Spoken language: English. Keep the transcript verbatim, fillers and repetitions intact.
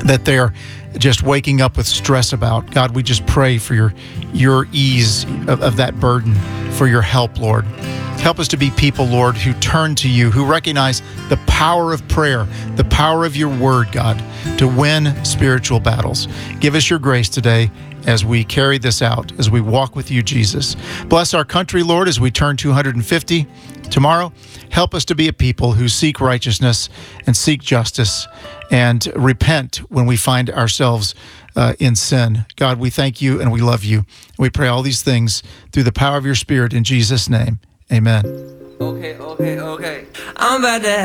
that they're just waking up with stress about. God, we just pray for your your ease of, of that burden, for your help, Lord. Help us to be people, Lord, who turn to you, who recognize the power of prayer, the power of your word, God, to win spiritual battles. Give us your grace today as we carry this out, as we walk with you, Jesus. Bless our country, Lord, as we turn two hundred fifty tomorrow. Help us to be a people who seek righteousness and seek justice and repent when we find ourselves uh, in sin. God, we thank you and we love you. We pray all these things through the power of your Spirit in Jesus' name. Amen. Okay, okay, okay. I'm about to